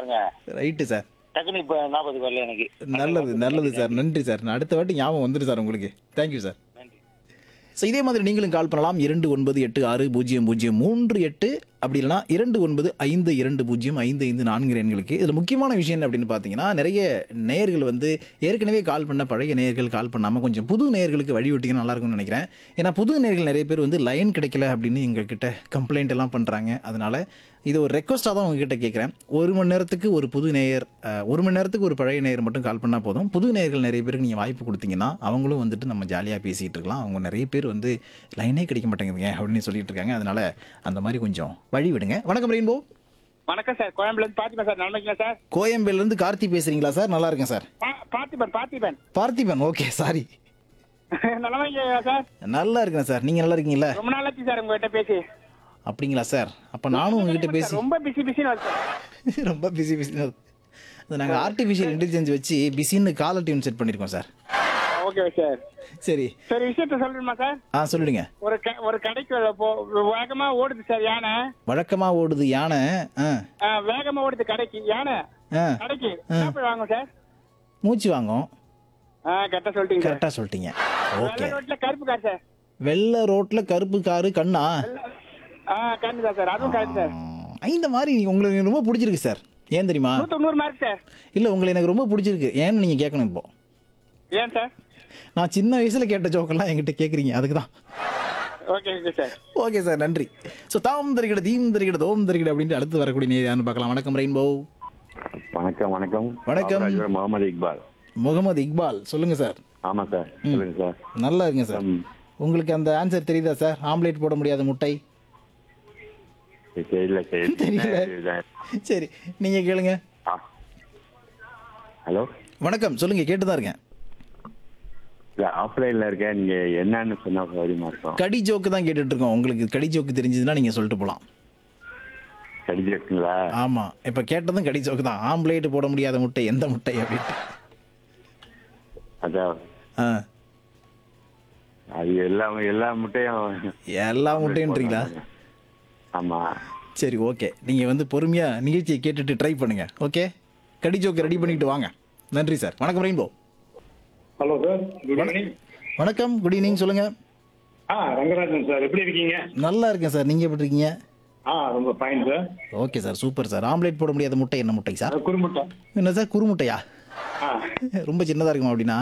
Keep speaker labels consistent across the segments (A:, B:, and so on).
A: பாருங்க.
B: Right sir.
A: டக்குனு இப்ப ஞாபகத்துக்கு வரல எனக்கு.
B: நல்லது நல்லது சார். நன்றி சார். நான் அடுத்த வாட்டி ஞாபகம் வந்துடும் சார் உங்களுக்கு. Thank you sir.
A: நன்றி.
B: ஸோ இதே மாதிரி நீங்களும் கால் பண்ணலாம். 29860038 அப்படி இல்லைனா 29520555 எண்களுக்கு. இதில் முக்கியமான விஷயம் என்ன அப்படின்னு பார்த்தீங்கன்னா, நிறைய நேயர்கள் வந்து ஏற்கனவே கால் பண்ண பழைய நேயர்கள் கால் பண்ணாமல் கொஞ்சம் புது நேயர்களுக்கு வழி விட்டிங்கன்னா நல்லாயிருக்கும்னு நினைக்கிறேன். ஏன்னா புது நேயர்கள் நிறைய பேர் வந்து லைன் கிடைக்கல அப்படின்னு எங்ககிட்ட கம்ப்ளைண்ட் எல்லாம் பண்ணுறாங்க. அதனால் இது ஒரு ரெக்வஸ்ட்டாக தான் உங்ககிட்ட கேட்குறேன். 1 மணி நேரத்துக்கு ஒரு புது நேயர், 1 மணி நேரத்துக்கு ஒரு பழைய நேயர் மட்டும் கால் பண்ணால் போதும். புது நேயர்கள் நிறைய பேருக்கு நீங்கள் வாய்ப்பு கொடுத்தீங்கன்னா அவங்களும் வந்துட்டு நம்ம ஜாலியாக பேசிகிட்டு இருக்கலாம். அவங்க நிறைய பேர் வந்து லைனே கிடைக்க மாட்டேங்குதுங்க அப்படின்னு சொல்லிட்டு இருக்காங்க. அதனால் அந்த மாதிரி கொஞ்சம் வழி விடுங்க. வணக்கம் ரெயின்போ.
A: வணக்கம் சார். கோயம்புலேருந்து பார்த்திபன் சார். நல்லா இருக்கீங்களா சார்?
B: கோயம்பேலேருந்து கார்த்தி பேசுகிறீங்களா சார்? நல்லா இருக்கேன் sir.
A: Parthiban.
B: Parthiban, okay, sorry.
A: நல்லா இருக்கீங்களா சார்?
B: நல்லா இருக்கேன் சார். நீங்கள் நல்லா இருக்கீங்களா?
A: ரொம்ப நாள் ஆச்சு சார் உங்ககிட்ட பேசி.
B: அப்படிங்களா சார்? அப்போ நானும் உங்ககிட்ட பேசி
A: ரொம்ப பிஸின்னு வருது.
B: ரொம்ப பிஸி. நாங்கள் ஆர்டிஃபிஷியல் இன்டெலிஜென்ஸ் வச்சு பிஸின்னு காலர் டியூன் செட் பண்ணியிருக்கோம் சார்.
A: Okay sir.
B: சரி
A: சரி, விஷயத்த சொல்லணுமா சார்?
B: சொல்லிடுங்க.
A: ஒரு கடைக்கு வேகமா ஓடுது சார் யானை.
B: வழக்கமாக ஓடுது யானை.
A: வேகமா ஓடுது கடைக்கு யானை. கடைக்கு என்ன போய் வாங்கும் சார்?
B: மூச்சு வாங்கும்.
A: கரெக்டா சொல்லிட்டீங்க.
B: கரெக்டாக சொல்லிட்டீங்க. ஓகே.
A: ரோட்ல கருப்பு கார் சார்.
B: வெள்ளை ரோட்டில் கருப்பு காரு கண்ணா?
A: கரெக்ட் தான் சார். அதுவும் கரெக்ட் சார்.
B: இந்த மாதிரி உங்களுக்கு ரொம்ப பிடிச்சிருக்கு சார். ஏன் தெரியுமா?
A: 100 மார்க் சார்.
B: இல்லை, உங்களை எனக்கு ரொம்ப பிடிச்சிருக்கு. ஏன்னு நீங்கள் கேட்கணும். இப்போ
A: ஏன் சார்?
B: நான் சின்ன வயசுல கேட்ட ஜோக்கெல்லாம் என்கிட்ட கேட்குறீங்க, அதுக்கு தான்.
A: Okay sir.
B: ஓகே சார், நன்றி. ஸோ தாம் தருகிட தீம் தருகிட தோம் தருகிட அப்படின்ட்டு அடுத்து வரக்கூடிய நேரம் பார்க்கலாம். வணக்கம் ரெயின்போ.
C: வணக்கம்.
B: வணக்கம்.
C: முகமது இக்பால்.
B: முகமது இக்பால், சொல்லுங்க சார்.
C: ஆமா சார், சொல்லுங்க சார்.
B: நல்லா இருக்குங்க சார். உங்களுக்கு அந்த ஆன்சர் தெரியுதா சார்? ஆம்லேட் போட முடியாத முட்டை.
C: தெரியல.
B: சரி, நீங்க கேளுங்க.
C: ஹலோ,
B: வணக்கம், சொல்லுங்க, கேட்டுதான் இருக்கேன்.
C: ஆஃப்லைன்ல இருக்கேன். நீங்க என்னன்னு சொன்னா சௌரியமா இருக்கும்.
B: கடி ஜோக்கு தான் கேட்டுட்டு இருக்கோம். உங்களுக்கு கடி ஜோக்கு தெரிஞ்சதுன்னா நீங்க சொல்லிட்டு போலாம்.
C: கடி ஜோக்குங்களா?
B: ஆமா, இப்ப கேட்டதும் கடி ஜோக்கு தான். ஆம்லேட் போட முடியாத முட்டை எந்த முட்டை அப்படின்ட்டு.
C: அதான் அது எல்லா முட்டையும்ன்றீங்களா?
B: ஆமா, சரி, ஓகே. நீங்க வந்து பொறுமையா நிகழ்ச்சியை கேட்டுட்டு ட்ரை பண்ணுங்க. ஓகே, கடி ஜோக்கு ரெடி பண்ணிட்டு வாங்க. நன்றி சார். வணக்கம் rainbow.
D: Hello sir, good evening.
B: வணக்கம், குட் ஈவினிங், சொல்லுங்க.
D: ரங்கராஜன் சார், எப்படி இருக்கீங்க?
B: நல்லா இருக்கேன் சார். நீங்க எப்படி இருக்கீங்க?
D: ரொம்ப fine sir.
B: Okay sir, super sir. Omelette போட முடியாத முட்டை என்ன முட்டை சார்?
D: குறுமுட்டை.
B: என்ன சார், குறுமுட்டையா? ரொம்ப சின்னதா இருக்குமா அப்படின்னா?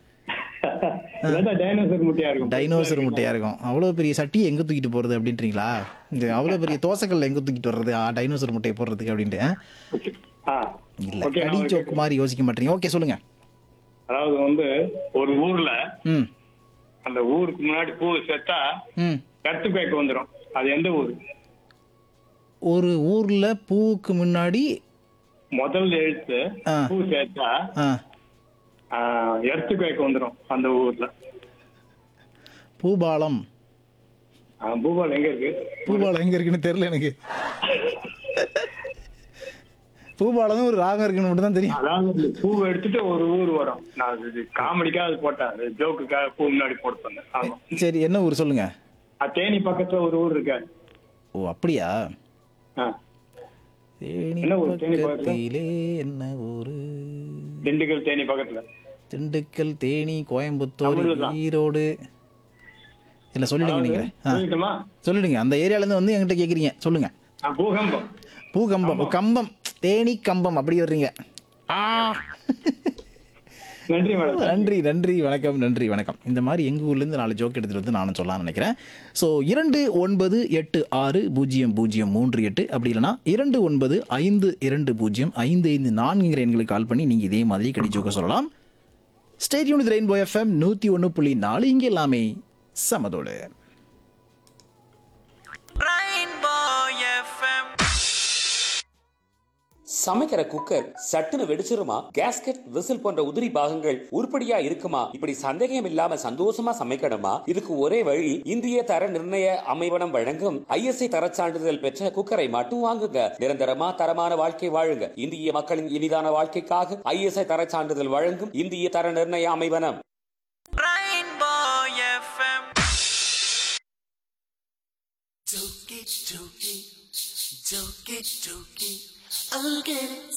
D: டைனோசர் முட்டையா இருக்கும்.
B: டைனோசர் முட்டையா இருக்கும். அவ்வளோ பெரிய சட்டியை எங்கே தூக்கிட்டு போகிறது அப்படின்றீங்களா? இந்த அவ்வளோ பெரிய தோசைக்கல்ல எங்கே தூக்கிட்டு வர்றது டைனோசர் முட்டையை போடுறதுக்கு அப்படின்ட்டு? இல்லை, கடி ஜோக்கு மாதிரி யோசிக்க மாட்டீங்க. ஓகே, சொல்லுங்க.
D: அதாவது வந்து ஒரு ஊர்ல அந்த ஊருக்கு முன்னாடி பூ சேர்த்தா கருத்துப்பேக்கு வந்துடும். அது எந்த ஊர்?
B: ஒரு ஊர்ல பூவுக்கு முன்னாடி
D: முதல் எழுத்து பூ சேர்த்தா எர்த்துக்குவேக் வந்துடும் அந்த ஊர்ல.
B: பூபாலம்.
D: பூபாலம் எங்க இருக்கு?
B: பூபாலம் எங்க இருக்குன்னு தெரியல எனக்கு. பூபாலம் ஒரு ராகம் இருக்குன்னு மட்டும் தான் தெரியும்.
D: அதாவது பூவை எடுத்துட்டு ஒரு ஊர் வரும். நான் காமெடிக்காக அது போட்டேன், ஜோக்குக்காக பூ முன்னாடி போட்டு வந்தேன். ஆமா,
B: சரி, என்ன ஊர் சொல்லுங்க.
D: தேனி பக்கத்துல ஒரு ஊர் இருக்கு.
B: ஓ, அப்படியா?
D: தேனி
B: பக்கத்திலே என்ன ஊரு?
D: திண்டுக்கல். தேனி பக்கத்துல
B: திண்டுக்கல், தேனி, கோயம்புத்தூர், ஈரோடு. இல்ல, சொல்லிடுங்க. நீங்க சொல்லிடுங்க. அந்த ஏரியால இருந்து வந்து என்கிட்ட கேக்குறீங்க, சொல்லுங்க.
D: பூகம்பம்.
B: பூகம்பம், கம்பம், தேனி கம்பம் அப்படி வர்றீங்க.
D: நன்றி
B: நன்றி நன்றி, வணக்கம். நன்றி, வணக்கம். இந்த மாதிரி எங்கள் ஊர்லேருந்து 4 ஜோக் எடுத்துகிட்டு வந்து நானும் சொல்லலாம்னு நினைக்கிறேன். ஸோ 29860038 அப்படி இல்லைனா 29520555 எண்களுக்கு கால் பண்ணி நீங்கள் இதே மாதிரி கடி ஜோக்க சொல்லலாம். Stay tune with rainbow FM 101.4. இங்கே எல்லாமே சமதோடு.
E: சமைக்கிற குக்கர் சட்டுன்னு வெடிச்சிருமா? கேஸ்கெட், விசில் போன்ற உதிரி பாகங்கள் உருப்படியா இருக்குமா? இப்படி சந்தேகம் இல்லாம சந்தோஷமா சமைக்கணுமா? இதுக்கு ஒரே வழி, இந்திய தர நிர்ணய அமைவனம் வழங்கும் ISI தரச் சான்றிதழ் பெற்ற குக்கரை மட்டும் வாங்குங்க. நிரந்தரமா தரமான வாழ்க்கை வாழுங்க. இந்திய மக்களின் இனிதான வாழ்க்கைக்காக ISI தரச் சான்றிதழ் வழங்கும் இந்திய தர நிர்ணய அமைவனம். Joke it, I'll get it.